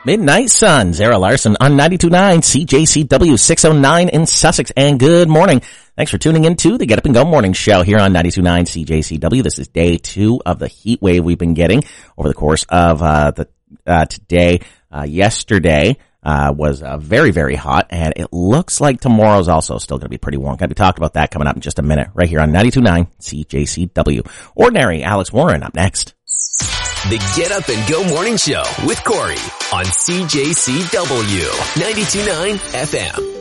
Midnight Sun, Zara Larson on 92.9 CJCW 609 in Sussex. And good morning. Thanks for tuning in to the Get Up and Go Morning Show here on 92.9 CJCW. This is day 2 of the heat wave we've been getting over the course of today. Yesterday was very, very hot, and it looks like tomorrow's also still going to be pretty warm. Going to be talking about that coming up in just a minute right here on 92.9 CJCW. Ordinary Alex Warren up next. The Get Up and Go Morning Show with Corey on CJCW 92.9 FM.